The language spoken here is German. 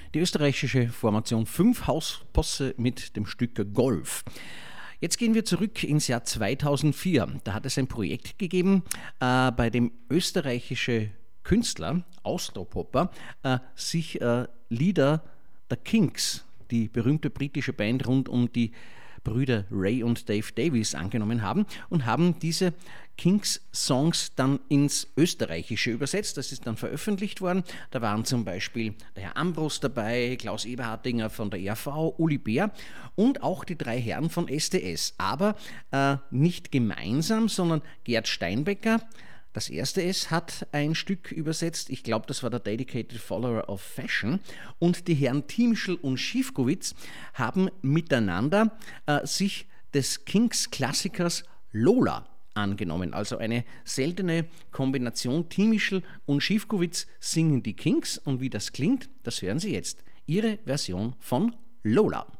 Die österreichische Formation 5 Hausposse mit dem Stück Golf. Jetzt gehen wir zurück ins Jahr 2004. Da hat es ein Projekt gegeben, bei dem österreichische Künstler, Austropopper, sich Lieder der Kinks, die berühmte britische Band rund um die Brüder Ray und Dave Davies, angenommen haben und haben diese Kinks-Songs dann ins Österreichische übersetzt. Das ist dann veröffentlicht worden. Da waren zum Beispiel der Herr Ambros dabei, Klaus Eberhardinger von der ERV, Uli Bär und auch die 3 Herren von SDS. Aber nicht gemeinsam, sondern Gerd Steinbecker, das erste S, hat ein Stück übersetzt, ich glaube, das war der Dedicated Follower of Fashion, und die Herren Thiemschl und Schiefkowitz haben miteinander sich des Kinks-Klassikers Lola angenommen. Also eine seltene Kombination. Thiemschl und Schiefkowitz singen die Kinks, und wie das klingt, das hören Sie jetzt. Ihre Version von Lola.